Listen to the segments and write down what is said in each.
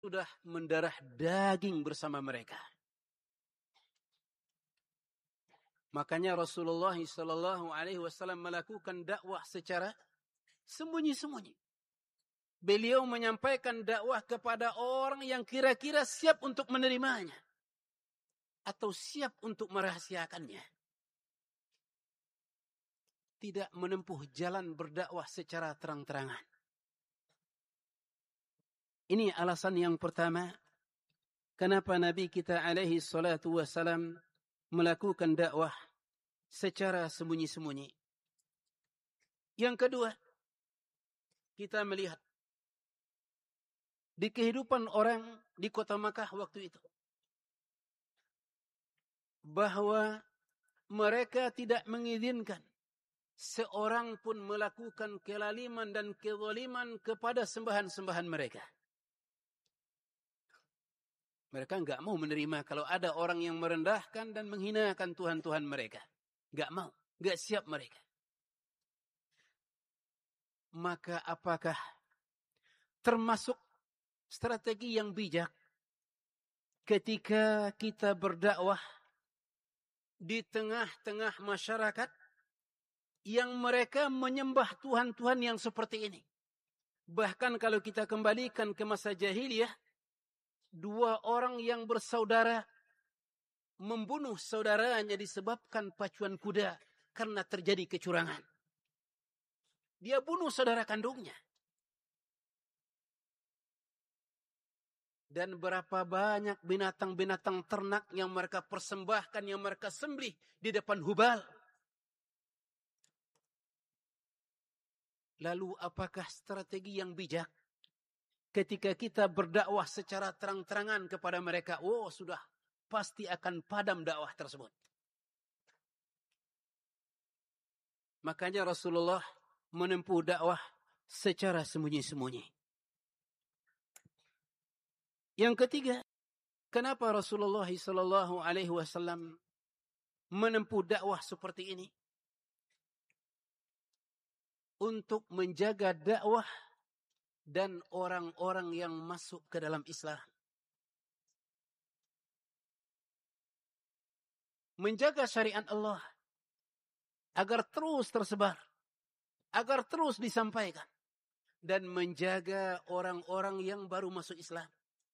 sudah mendarah daging bersama mereka. Makanya Rasulullah SAW melakukan dakwah secara sembunyi-sembunyi. Beliau menyampaikan dakwah kepada orang yang kira-kira siap untuk menerimanya. Atau siap untuk merahasiakannya. Tidak menempuh jalan berdakwah secara terang-terangan. Ini alasan yang pertama. Kenapa Nabi kita alaihi salatu wassalam melakukan dakwah secara sembunyi-sembunyi. Yang kedua, kita melihat di kehidupan orang di kota Makkah waktu itu. Bahwa mereka tidak mengizinkan seorang pun melakukan kelaliman dan kezaliman kepada sembahan-sembahan mereka. Mereka enggak mau menerima kalau ada orang yang merendahkan dan menghinakan Tuhan-Tuhan mereka. Enggak mau, enggak siap mereka. Maka apakah termasuk strategi yang bijak ketika kita berdakwah di tengah-tengah masyarakat yang mereka menyembah Tuhan-Tuhan yang seperti ini. Bahkan kalau kita kembalikan ke masa jahiliyah, dua orang yang bersaudara membunuh saudaranya disebabkan pacuan kuda karena terjadi kecurangan. Dia bunuh saudara kandungnya. Dan berapa banyak binatang-binatang ternak yang mereka persembahkan, yang mereka sembelih di depan Hubal. Lalu apakah strategi yang bijak ketika kita berdakwah secara terang-terangan kepada mereka? Oh, sudah pasti akan padam dakwah tersebut. Makanya Rasulullah menempuh dakwah secara sembunyi-sembunyi. Yang ketiga, kenapa Rasulullah SAW menempuh dakwah seperti ini? Untuk menjaga dakwah dan orang-orang yang masuk ke dalam Islam. Menjaga syariat Allah agar terus tersebar, agar terus disampaikan, dan menjaga orang-orang yang baru masuk Islam.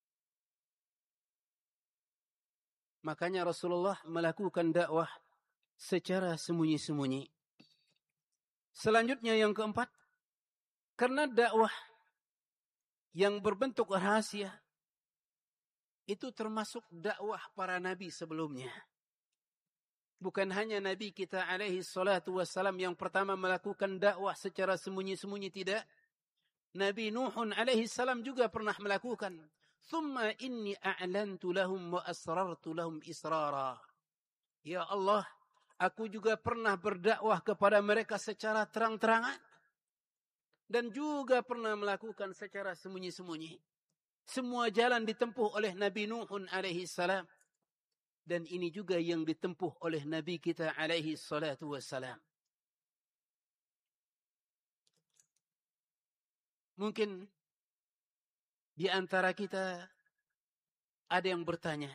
Makanya Rasulullah melakukan dakwah secara sembunyi-sembunyi. Selanjutnya yang keempat, karena dakwah yang berbentuk rahasia itu termasuk dakwah para nabi sebelumnya. Bukan hanya Nabi kita alaihi salatu wassalam yang pertama melakukan dakwah secara sembunyi-sembunyi, tidak. Nabi Nuhun alaihi salam juga pernah melakukan. Thumma inni a'lantu lahum wa asrartu lahum israra. Ya Allah, aku juga pernah berdakwah kepada mereka secara terang-terangan. Dan juga pernah melakukan secara sembunyi-sembunyi. Semua jalan ditempuh oleh Nabi Nuhun alaihi salam. Dan ini juga yang ditempuh oleh Nabi kita alaihi salatu wassalam. Mungkin di antara kita ada yang bertanya,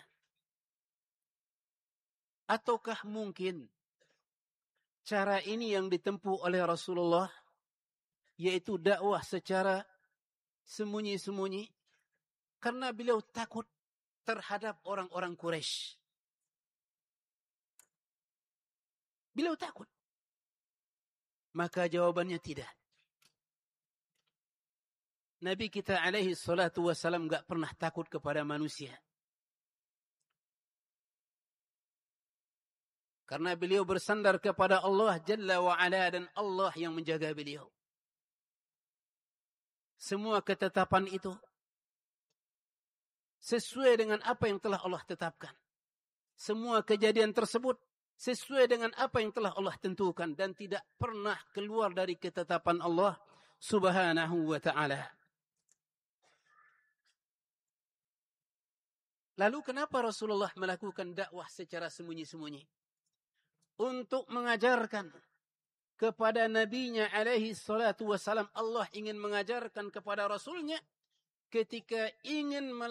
ataukah mungkin cara ini yang ditempuh oleh Rasulullah, yaitu dakwah secara sembunyi-sembunyi, karena beliau takut terhadap orang-orang Quraisy. Beliau takut. Maka jawabannya tidak. Nabi kita alaihi salatu wassalam enggak pernah takut kepada manusia. Karena beliau bersandar kepada Allah Jalla wa Ala, dan Allah yang menjaga beliau. Semua ketetapan itu sesuai dengan apa yang telah Allah tetapkan. Semua kejadian tersebut sesuai dengan apa yang telah Allah tentukan dan tidak pernah keluar dari ketetapan Allah Subhanahu wa ta'ala. Lalu kenapa Rasulullah melakukan dakwah secara sembunyi-sembunyi? Untuk mengajarkan kepada nabinya alaihi salatu wassalam. Allah ingin mengajarkan kepada Rasulnya ketika ingin